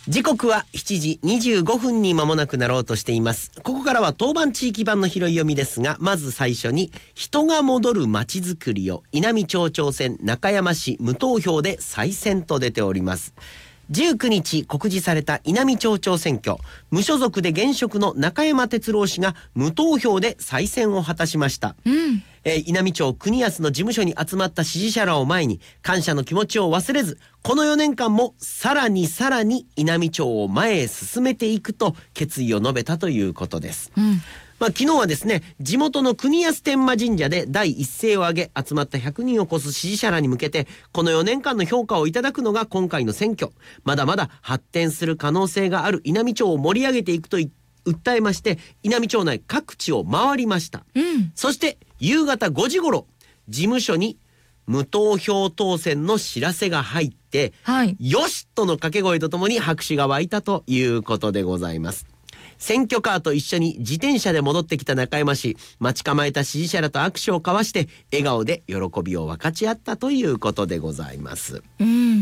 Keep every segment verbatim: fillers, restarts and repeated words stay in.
時刻はしちじにじゅうごふんに間もなくなろうとしています。ここからは当番地域版の拾い読みですが、まず最初に人が戻るまちづくりを稲美町長選中山市無投票で再選と出ております。じゅうくにち告示された稲美町長選挙、無所属で現職の中山哲郎氏が無投票で再選を果たしました。うんえー、稲美町国安の事務所に集まった支持者らを前に感謝の気持ちを忘れず、このよねんかんもさらにさらに稲美町を前へ進めていくと決意を述べたということです。うんまあ、昨日はですね、地元の国安天満神社で第一声を挙げ集まったひゃくにんを超す支持者らに向けて、このよねんかんの評価をいただくのが今回の選挙。まだまだ発展する可能性がある稲美町を盛り上げていくと訴えまして、稲美町内各地を回りました。うん、そして夕方ごじ頃、事務所に無投票当選の知らせが入って、はい、よしとの掛け声とともに拍手が湧いたということでございます。選挙カーと一緒に自転車で戻ってきた中山市、待ち構えた支持者らと握手を交わして笑顔で喜びを分かち合ったということでございます。うん、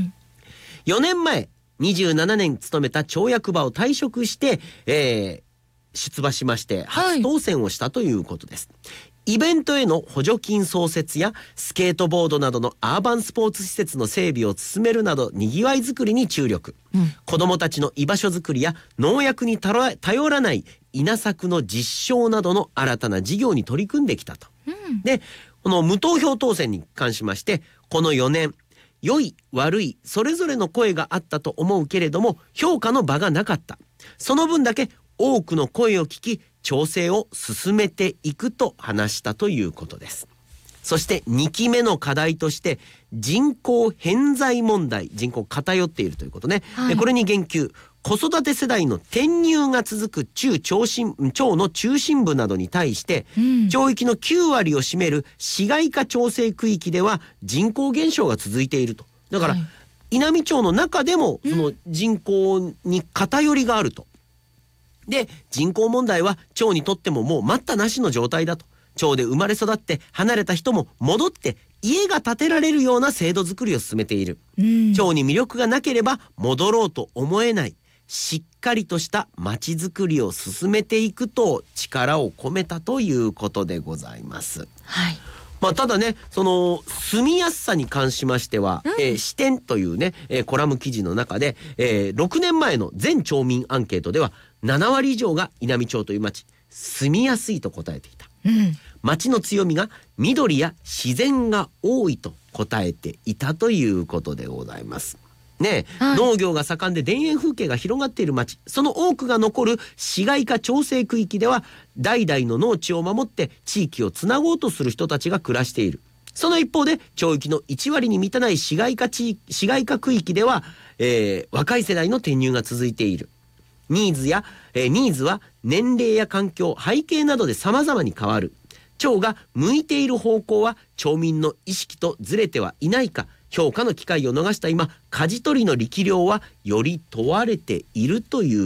よねんまえにじゅうななねん勤めた町役場を退職して、えー、出馬しまして初当選をしたということです。はい、イベントへの補助金創設やスケートボードなどのアーバンスポーツ施設の整備を進めるなどにぎわいづくりに注力、うん、子どもたちの居場所づくりや農薬に頼らない稲作の実証などの新たな事業に取り組んできたと、うん、でこの無投票当選に関しまして、このよねん良い悪いそれぞれの声があったと思うけれども評価の場がなかった。その分だけ多くの声を聞き調整を進めていくと話したということです。そしてにきめの課題として人口偏在問題、人口偏っているということね、はい、これに言及。子育て世代の転入が続く中町心町の中心部などに対して、うん、町域のきゅうわりを占める市街化調整区域では人口減少が続いていると。だから、はい、稲美町の中でもその人口に偏りがあると。で人口問題は町にとってももう待ったなしの状態だと。町で生まれ育って離れた人も戻って家が建てられるような制度づくりを進めている、うん、町に魅力がなければ戻ろうと思えない、しっかりとした町づくりを進めていくと力を込めたということでございます。はい、まあ、ただね、その住みやすさに関しましては、うんえー、視点というね、えー、コラム記事の中で、えー、ろくねんまえの全町民アンケートではななわり以上が稲美町という町住みやすいと答えていた、うん、町の強みが緑や自然が多いと答えていたということでございますね。はい、農業が盛んで田園風景が広がっている町、その多くが残る市街化調整区域では代々の農地を守って地域をつなごうとする人たちが暮らしている。その一方で町域のいちわりに満たない市街化地市街化区域では、えー、若い世代の転入が続いている。ニーズや、えー、ニーズは年齢や環境背景などで様々に変わる。町が向いている方向は町民の意識とずれてはいないか、評価の機会を逃した今、舵取りの力量はより問われているという